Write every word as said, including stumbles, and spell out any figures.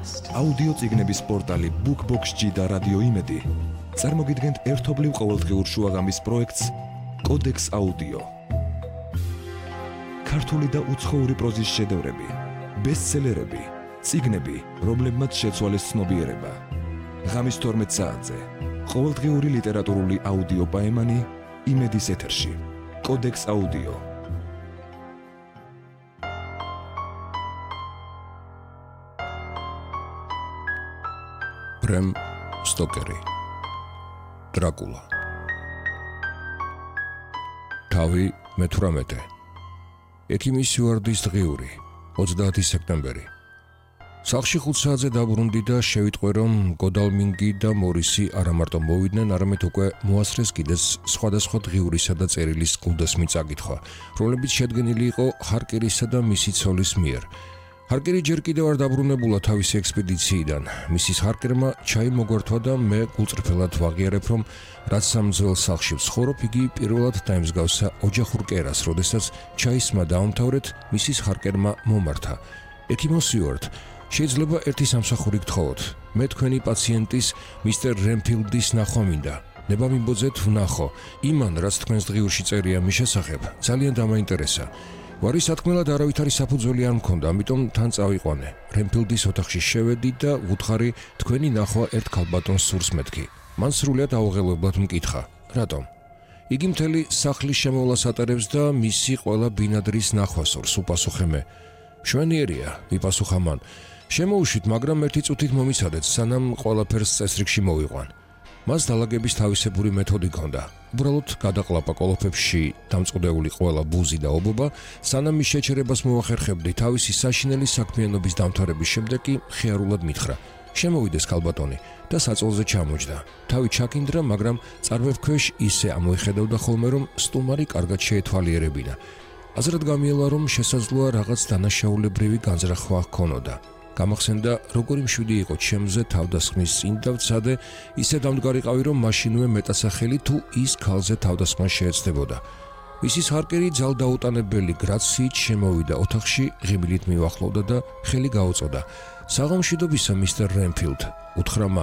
აუდიო წიგნების პორტალი BookBox-G და რადიო იმედი წარმოგიდგენთ ერთობლივ ყოველდღიურ შუაღამის პროექტს კოდექს აუდიო. ქართული და უცხოური პროზის შედევრები, ბესტსელერები, წიგნები, რომლებმაც შეცვალეს ცნობიერება. ღამის თორმეტ საათზე ყოველდღიური ლიტერატურული აუდიო პაემანი იმედის ეთერში. კოდექს აუდიო. ბრემ სტოკერი დრაკულა თავი მეთვრამეტე ექიმის ვარდის დღიური ოცდაათი სექტემბერი სახლში ხუთ საათზე დაბრუნდი და შევიტყვე რომ გოდალმინგი და მორისი არა მარტო მოვიდნენ, არამედ უკვე მოასწრეს კიდეც სხვადასხვა დღიურისა და წერილის გულდასმით წაკითხვა, რომლებიც შედგენილი იყო ჰარკერისა და მისი ცოლის მიერ. ჰარკერი ჯერ კიდევ არ დაბრუნებულა თავისი ექსპედიციიდან. მისის ჰარკერმა ჩაი მოგვართვა და მე გულწრფელად ვაღიარებ, რომ რაც სამძველს სახლში ვცხოვრობ, იგი პირველად დაემსგავსა ოჯახურ კერას, როდესაც ჩაისმა დაამთავრეთ, მისის ჰარკერმა მომართა. ექიმო სიუარტ, შეიძლება ერთი სამსახური გთხოვოთ. მე თქვენი პაციენტის მისტერ რენფილდის ნახვა მინდა. ნება მიმბოძეთ ვნახო. იმან, რაც თქვენს დღიურში წერია მის შესახებ, ძალიან დამაინტერესა. ვარის სათქმელად არავითარი საფუძველი არ მქონდა, ამიტომ თან წავიყვანე. რენფილდის ოთახში შევედი და ვუთხარი თქვენი ნახვა ერთ ქალბატონს სურს მეთქი. მან სრულიად აუღელებლად მკითხა. რატომ? იგი მთელი სახლის შემოვლას ატარებს და მისი ყველა ბინადრის ნახვა სურს, უპასუხე მე. მშვენიერია, მიპასუხა მან. შემოუშვით, მაგრამ ერთი წუთით მომიცადეთ, სანამ ყველაფერს წესრიგში მოვიყვან. მას დალაგების თავისებური მეთოდი ჰქონდა. უბრალოდ გადაყლაპა კოლოფებში დამწყვდეული ყველა ბუზი და ობობა, სანამ მის შეჩერებას მოახერხებდი, თავისი საშინელი საქმიანობის დამთავრების შემდეგ კი ხიარულად მითხრა: შემოვიდეს ქალბატონი და საწოლზე ჩამოჯდა. თავი ჩაკინდრა, მაგრამ წარვევ ქვეშ ისე ამოიხედავდა ხოლმე, რომ სტუმარი კარგად შეეთვალიერებინა. აზრად გამიელა, რომ შესაძლოა რაღაც დანაშაულებრივი განზრახვა ჰქონოდა. გამახსენდა, როგორი მშვიდი იყო ჩემზე თავდასხმის წინ და ვცადე ისე დამდგარიყავი, რომ მაშინვე მეტასახელი თუ ის ქალზე თავდასხმა შეეცდებოდა. მისის ჰარკერი ძალდაუტანებელი გრაციით შემოვიდა ოთახში, ღიმილით მივახლოვდა და ხელი გაუწოდა. საღამშვიდობისა, მისტერ რენფილდ, უთხრა